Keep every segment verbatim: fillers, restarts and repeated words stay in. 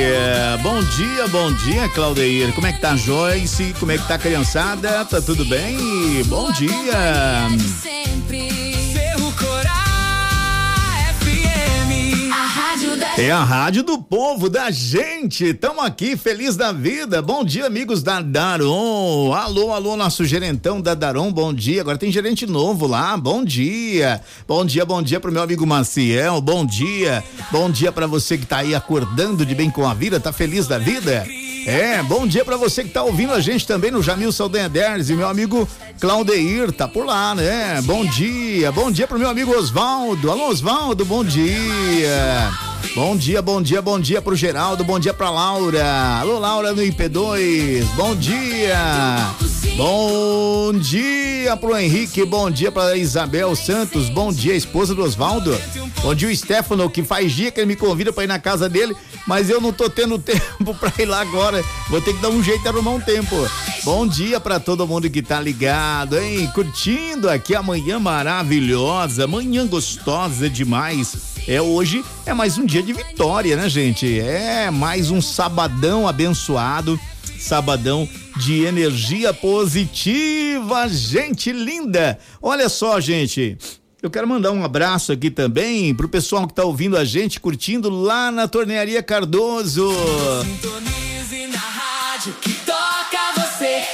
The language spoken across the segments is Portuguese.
dia, bom dia, bom dia, Claudeir. Como é que tá, Joyce? Como é que tá, criançada? Tá tudo bem? Bom dia. É a rádio do povo, da gente. Tamo aqui, feliz da vida. Bom dia, amigos da Daron. Alô, alô, nosso gerentão da Daron, bom dia. Agora tem gerente novo lá, bom dia. Bom dia, bom dia pro meu amigo Maciel, bom dia. Bom dia pra você que tá aí acordando de bem com a vida, tá feliz da vida? É, bom dia pra você que tá ouvindo a gente também no Jamil Saldanha Deres e meu amigo Claudeir, tá por lá, né? Bom dia, bom dia pro meu amigo Osvaldo. Alô, Osvaldo, bom dia. Bom dia, bom dia, bom dia pro Geraldo, bom dia pra Laura. Alô, Laura no I P dois, bom dia. Bom dia pro Henrique, bom dia pra Isabel Santos, bom dia, esposa do Osvaldo. Bom dia o Stefano, que faz dia que ele me convida pra ir na casa dele, mas eu não tô tendo tempo pra ir lá agora, vou ter que dar um jeito de arrumar um tempo. Bom dia pra todo mundo que tá ligado, hein? Curtindo aqui a manhã maravilhosa, manhã gostosa demais. É, hoje é mais um dia de vitória, né, gente? É mais um sabadão abençoado, sabadão de energia positiva, gente linda. Olha só, gente, eu quero mandar um abraço aqui também pro pessoal que tá ouvindo a gente, curtindo lá na Tornearia Cardoso. Sintonize na rádio que toca você.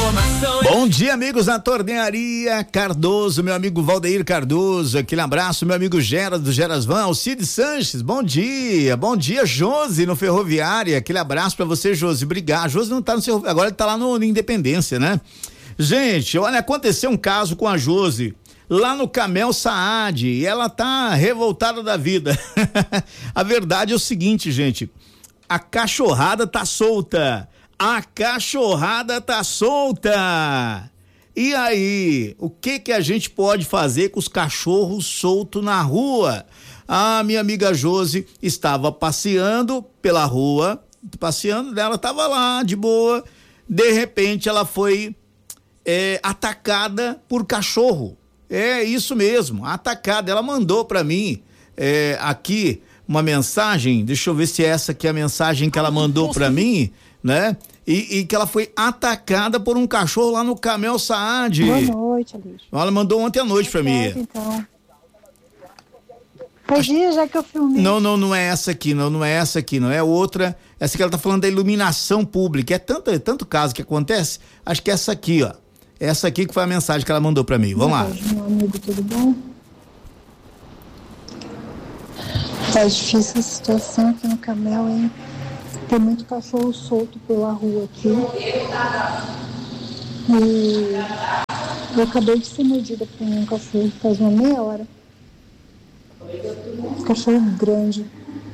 Bom dia, amigos da Tornearia Cardoso, meu amigo Valdeir Cardoso, aquele abraço, meu amigo Geras do Gerasvan, o Cid Sanches, bom dia, bom dia, Josi no Ferroviária, aquele abraço pra você, Josi, obrigado. Josi não tá no seu, agora ele tá lá no, no Independência, né? Gente, olha, aconteceu um caso com a Josi lá no Camel Saad, e ela tá revoltada da vida. A verdade é o seguinte, gente, a cachorrada tá solta. A cachorrada tá solta. E aí, o que que a gente pode fazer com os cachorros soltos na rua? A minha amiga Josi estava passeando pela rua, passeando, ela estava lá de boa, de repente ela foi é, atacada por cachorro. É isso mesmo, atacada. Ela mandou para mim é, aqui uma mensagem, deixa eu ver se é essa aqui a mensagem que ela mandou para mim, né? E, e que ela foi atacada por um cachorro lá no Camel Saad. Boa noite, Alício. Ela mandou ontem à noite pra mim. Então. Podia, já que eu filmei. Não, não, não é essa aqui, não, não é essa aqui, não é outra. Essa que ela tá falando da iluminação pública. É tanto, é tanto caso que acontece. Acho que é essa aqui, ó. Essa aqui que foi a mensagem que ela mandou pra mim. Vamos Boa lá. tarde, meu amigo, tudo bom? Tá difícil a situação aqui no Camel, hein? Tem muito cachorro solto pela rua aqui. E eu acabei de ser mordida por um cachorro faz uma meia hora. Cachorro grande.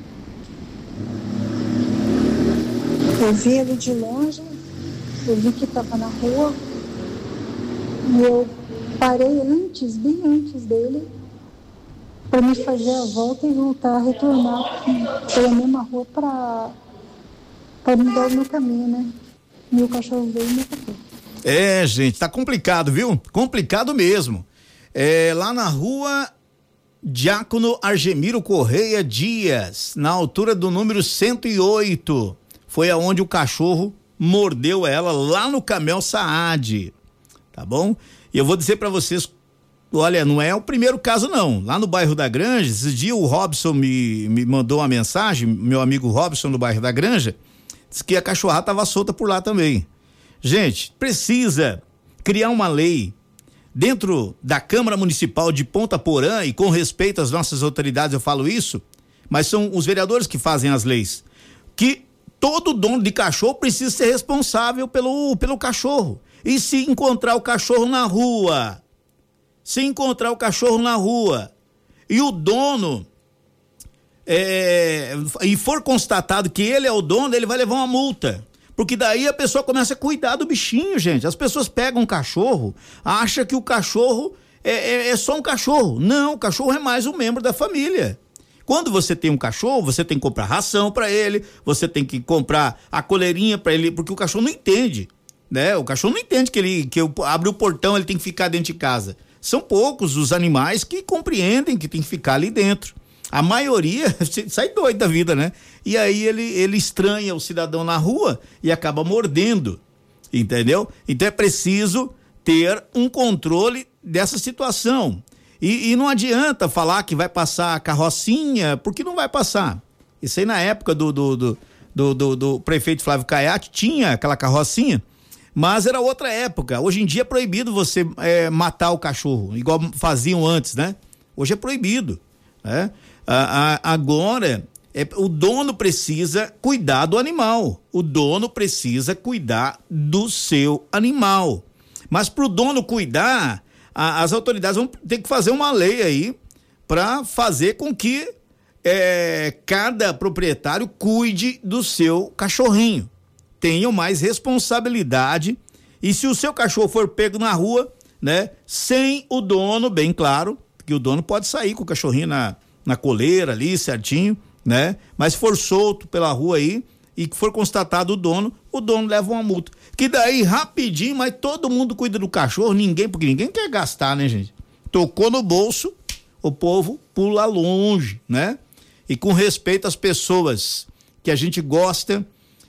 Eu vi ele de longe, eu vi que estava na rua. E eu parei antes, bem antes dele, para me fazer a volta e voltar a retornar pela mesma rua para para mudar o meu caminho, né? E o cachorro veio e me atacou. É, gente, tá complicado, viu? Complicado mesmo. É, lá na rua Diácono Argemiro Correia Dias, na altura do número cento e oito, foi aonde o cachorro mordeu ela, lá no Camel Saad, tá bom? E eu vou dizer pra vocês, olha, não é o primeiro caso não, lá no bairro da Granja, esses dias o Robson me, me mandou uma mensagem, meu amigo Robson do bairro da Granja, disse que a cachorrada estava solta por lá também. Gente, precisa criar uma lei dentro da Câmara Municipal de Ponta Porã, e com respeito às nossas autoridades eu falo isso, mas são os vereadores que fazem as leis, que todo dono de cachorro precisa ser responsável pelo, pelo cachorro. E se encontrar o cachorro na rua, se encontrar o cachorro na rua e o dono É, e for constatado que ele é o dono, ele vai levar uma multa, porque daí a pessoa começa a cuidar do bichinho, gente. As pessoas pegam um cachorro, acham que o cachorro é, é, é só um cachorro. Não, o cachorro é mais um membro da família. Quando você tem um cachorro, você tem que comprar ração para ele, você tem que comprar a coleirinha para ele, porque o cachorro não entende, né? O cachorro não entende que ele que eu, abre o portão, ele tem que ficar dentro de casa. São poucos os animais que compreendem que tem que ficar ali dentro. A maioria sai doido da vida, né? E aí ele, ele estranha o cidadão na rua e acaba mordendo, entendeu? Então é preciso ter um controle dessa situação. E, e não adianta falar que vai passar a carrocinha, porque não vai passar. Isso aí na época do, do, do, do, do, do prefeito Flávio Caiati tinha aquela carrocinha, mas era outra época. Hoje em dia é proibido você é, matar o cachorro, igual faziam antes, né? Hoje é proibido, né? Ah, ah, agora, é, o dono precisa cuidar do animal. O dono precisa cuidar do seu animal. Mas para o dono cuidar, a, as autoridades vão ter que fazer uma lei aí para fazer com que é, cada proprietário cuide do seu cachorrinho. Tenham mais responsabilidade. E se o seu cachorro for pego na rua, né, sem o dono, bem claro, que o dono pode sair com o cachorrinho na na coleira ali, certinho, né? Mas se for solto pela rua aí e que for constatado o dono, o dono leva uma multa. Que daí, rapidinho, mas todo mundo cuida do cachorro, ninguém, porque ninguém quer gastar, né, gente? Tocou no bolso, o povo pula longe, né? E com respeito às pessoas que a gente gosta,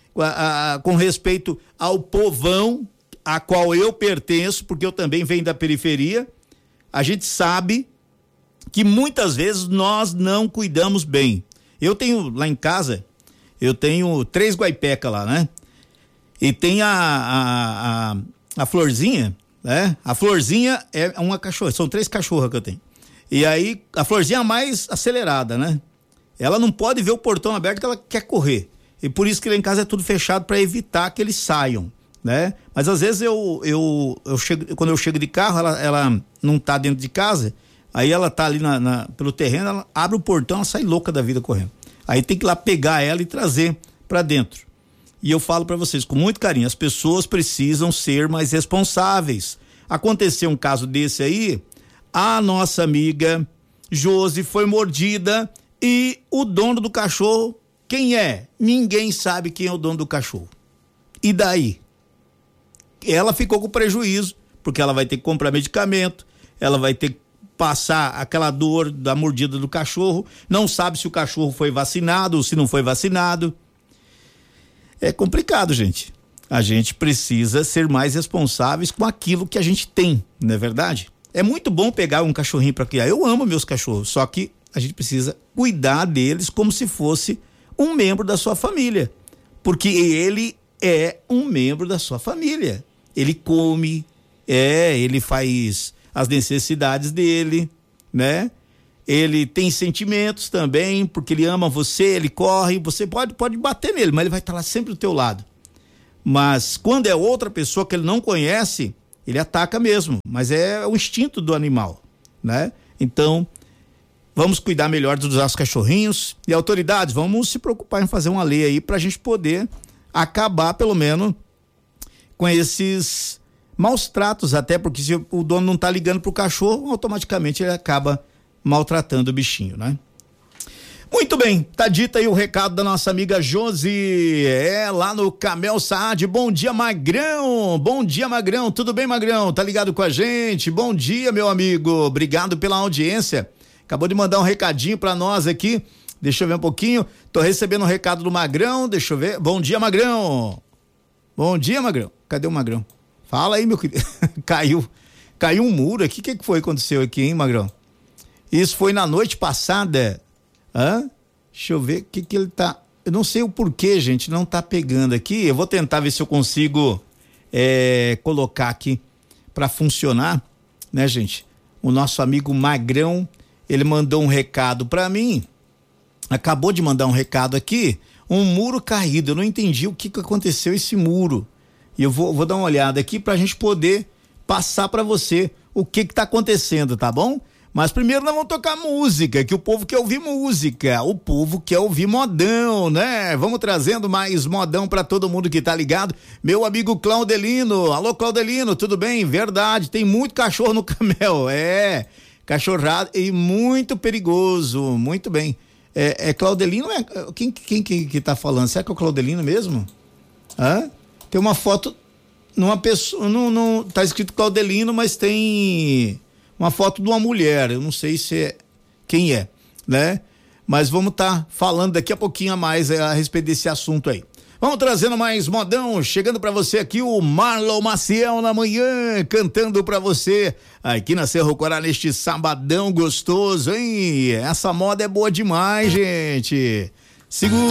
a, a, com respeito ao povão a qual eu pertenço, porque eu também venho da periferia, a gente sabe que muitas vezes nós não cuidamos bem. Eu tenho lá em casa, eu tenho três guaipecas lá, né? E tem a, a, a, a Florzinha, né? A Florzinha é uma cachorra, são três cachorras que eu tenho. E aí, a Florzinha é a mais acelerada, né? Ela não pode ver o portão aberto que ela quer correr. E por isso que lá em casa é tudo fechado para evitar que eles saiam, né? Mas às vezes eu, eu, eu chego, quando eu chego de carro, ela, ela não tá dentro de casa. Aí ela tá ali na, na, pelo terreno, ela abre o portão, ela sai louca da vida correndo. Aí tem que ir lá pegar ela e trazer pra dentro. E eu falo pra vocês com muito carinho, as pessoas precisam ser mais responsáveis. Aconteceu um caso desse aí, a nossa amiga Josi foi mordida e o dono do cachorro, quem é? Ninguém sabe quem é o dono do cachorro. E daí? Ela ficou com prejuízo, porque ela vai ter que comprar medicamento, ela vai ter que passar aquela dor da mordida do cachorro, não sabe se o cachorro foi vacinado ou se não foi vacinado. É complicado, gente. A gente precisa ser mais responsáveis com aquilo que a gente tem, não é verdade? É muito bom pegar um cachorrinho para criar. Eu amo meus cachorros, só que a gente precisa cuidar deles como se fosse um membro da sua família, porque ele é um membro da sua família. Ele come, é, ele faz as necessidades dele, né? Ele tem sentimentos também, porque ele ama você, ele corre, você pode, pode bater nele, mas ele vai estar lá sempre do teu lado. Mas quando é outra pessoa que ele não conhece, ele ataca mesmo, mas é o instinto do animal, né? Então, vamos cuidar melhor dos nossos cachorrinhos e autoridades, vamos se preocupar em fazer uma lei aí pra gente poder acabar, pelo menos, com esses maus tratos, até porque se o dono não tá ligando pro cachorro, automaticamente ele acaba maltratando o bichinho, né? Muito bem, tá dito aí o recado da nossa amiga Josi, é lá no Camel Saad. Bom dia, Magrão, bom dia, Magrão, tudo bem, Magrão? Tá ligado com a gente? Bom dia, meu amigo, obrigado pela audiência, acabou de mandar um recadinho pra nós aqui, deixa eu ver um pouquinho, tô recebendo um recado do Magrão, deixa eu ver, bom dia, Magrão, bom dia, Magrão, cadê o Magrão? Fala aí, meu querido. Caiu. Caiu um muro aqui. O que que foi que aconteceu aqui, hein, Magrão? Isso foi na noite passada. Hã? Deixa eu ver o que que ele tá. Eu não sei o porquê, gente. Não tá pegando aqui. Eu vou tentar ver se eu consigo é, colocar aqui pra funcionar, né, gente? O nosso amigo Magrão, ele mandou um recado pra mim. Acabou de mandar um recado aqui. Um muro caído. Eu não entendi o que que aconteceu esse muro. E eu vou, vou dar uma olhada aqui pra gente poder passar pra você o que que tá acontecendo, tá bom? Mas primeiro nós vamos tocar música, que o povo quer ouvir música, o povo quer ouvir modão, né? Vamos trazendo mais modão pra todo mundo que tá ligado. Meu amigo Claudelino, alô Claudelino, tudo bem? Verdade, tem muito cachorro no Camel, é, cachorrado e muito perigoso, muito bem. É, é Claudelino, é, quem, quem que, que tá falando? Será que é o Claudelino mesmo? Hã? Tem uma foto numa pessoa, não, não tá escrito Claudelino, mas tem uma foto de uma mulher, eu não sei se é quem é, né? mas vamos estar tá falando daqui a pouquinho a mais a respeito desse assunto aí. Vamos trazendo mais modão, chegando pra você aqui o Marlon Maciel na manhã, cantando pra você aqui na Cerro Corá neste sabadão gostoso, hein? Essa moda é boa demais, gente. Segura